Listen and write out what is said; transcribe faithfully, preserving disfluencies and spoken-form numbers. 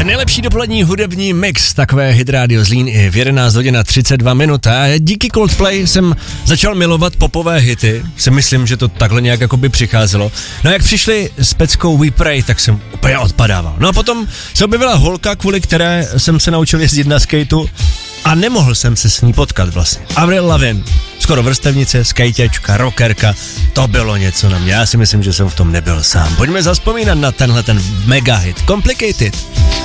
Ten nejlepší dopolední hudební mix, takové Hit Radio Zlín i v jedenáct hodin a třicet dva minut. A díky Coldplay jsem začal milovat popové hity. Si myslím, že to takhle nějak jako by přicházelo. No a jak přišli s peckou We Pray, tak jsem úplně odpadával. No a potom se objevila holka, kvůli které jsem se naučil jezdit na skateu a nemohl jsem se s ní potkat vlastně. Avril Lavigne, skoro vrstevnice, skejťačka, rockerka, to bylo něco na mě. Já si myslím, že jsem v tom nebyl sám. Pojďme zazpomínat na tenhle ten mega hit, Complicated.